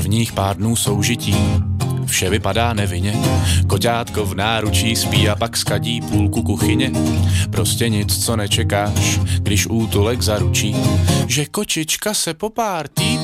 Prvních pár dnů soužití vše vypadá nevinně, koťátko v náručí spí a pak skadí půlku kuchyně. Prostě nic, co nečekáš, když útulek zaručí, že kočička se po pár týdnů